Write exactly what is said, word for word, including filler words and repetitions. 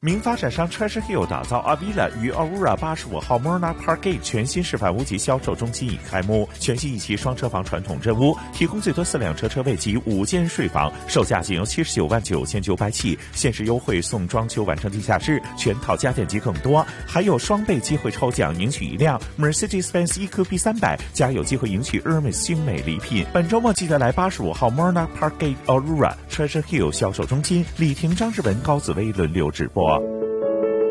名发展商 Treasure Hill 打造 Avila 于 Aurora 八十五号 Monarch Park Gate 全新示范屋及销售中心已开幕。全新一期双车房传统真屋，提供最多四辆车车位及五间睡房，售价仅由七十九万九千九百起，限时优惠送装修完成地下室，全套家电及更多，还有双倍机会抽奖赢取一辆 Mercedes-Benz E Q B 三百，加有机会赢取 Hermes 精美礼品。本周末记得来八十五号 Monarch Park Gate Aurora Treasure Hill 销售中心，李婷、张志文、高子薇轮流直播。